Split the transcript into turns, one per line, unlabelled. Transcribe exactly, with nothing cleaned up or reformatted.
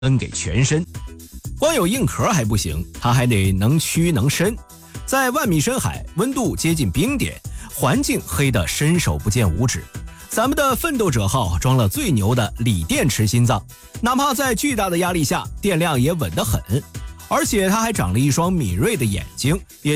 分给全身。光有硬壳还不行，它还得能屈能伸。在万米深海，温度接近冰点，环境黑得伸手不见五指。咱们的奋斗者号装了最牛的锂电池心脏，哪怕在巨大的压力下，电量也稳得很。而且它还长了一双敏锐的眼睛，也